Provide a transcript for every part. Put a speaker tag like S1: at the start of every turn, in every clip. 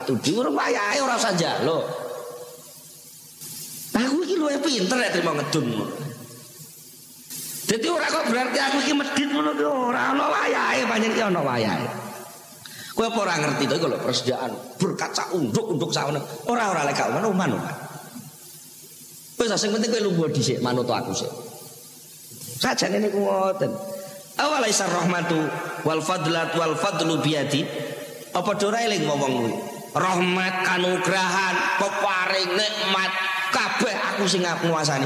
S1: studi ora wayahe ora usah njaluk. Aku iki luwih pinter nek trimo ngedum. Dadi ora kok berarti aku iki medhit ngono ki ora ana wayahe pancen ki ana wayahe. Kowe apa ora ngerti to iku lho persediaan berkaca unduk sawono. Ora lek gak ngono manut. Wis sing penting kowe lungguh dhisik manut aku sik. Sajane niku ngoten. Awalaisa rahmatu wal fadlu biyadi. Apa ora eling ngomong kuwi? Rahmat kanugrahan, peparing nikmat kabeh aku sing nguasani.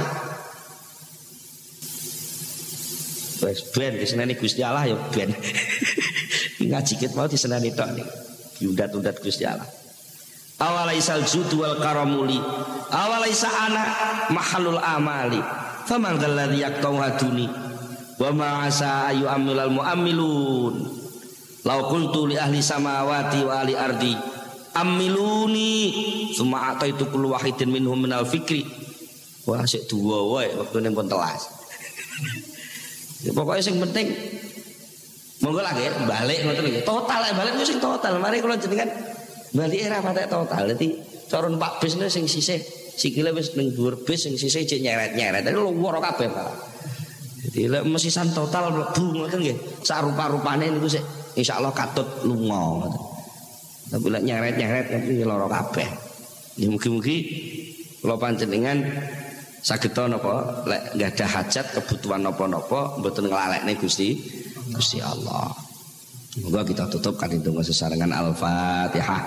S1: Wes ben diseneni Gusti Allah ya ben. Ngaji ket mau diseneni tok niku. Diundat-undat Gusti Allah. Awalaisal judu wal karamuli. Awalaisa ana mahalul amali. Faman dzalladzi yaqtauhaduni. Wa ma asa ayu amilal muamilun. Lau qultu li ahli samawati wa ahli ardi amiluni summa ataitu kullu wahidin minhum minal fikri. Wah sik duwa wae wektune pun telas. Ya pokoknya sing penting monggo lah nggih balik ngoten nggih. Total balik sing total. Mari kula jenengan balik era patek total. Dadi cara numpak bis sing sisih sikile wis ning dhuwur bis sing sisih cek nyeret-nyeret. Tapi luwara kabeh, Pak. Dadi lek mesisan total mlebu ngoten nggih. Sak rupa-rupane niku sik insyaallah katut lunga ngoten. Tapi lek nyeret-nyeret iki lara kabeh. Ya mugi-mugi kula panjenengan saged napa lek enggak ada hajat kebutuhan napa-napa mboten nglalekne Gusti Allah. Moga kita tutup kanthi donga sesarengan Al-Fatihah.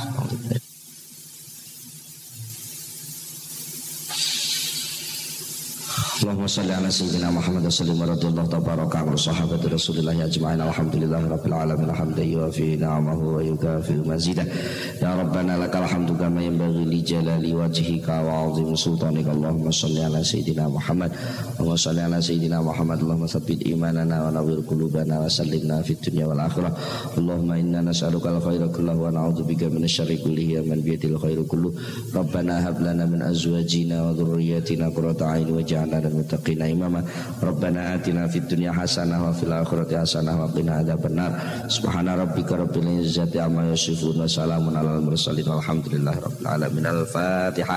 S1: Allahumma shalli ala sayyidina Muhammad wa sallim radhiyallahu tabaraka wa sahabati Rasulillah ajma'in alhamdulillahi rabbil alamin hamdan yuwafi ni'amahu wa yukafi mazidah ya rabbana lakal hamdu kama yanbaghi li jalali wajhika wa 'azimi sultanika Allahumma shalli ala sayyidina Muhammad wa shalli ala sayyidina Muhammad Allahumma tsabbit imanana wa nawwir qulubana wa sallimna fid dunya wal akhirah Allahumma inna nas'aluka al khaira kullahu wa na'udzubika minasy syarri kullihi man biyadil khairu kullu rabbana hab lana min azwajina wa dhurriyyatina qurrata a'yun waj'alna muttaqina imama rabbana atina fid dunya hasanah wa fil akhirati hasanah wa qina adzabannar subhana rabbika rabbil izzati amma yasifun wa salamun alal mursalin walhamdulillahi rabbil alamin al-fatihah.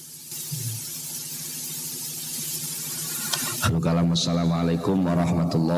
S1: Assalamualaikum warahmatullahi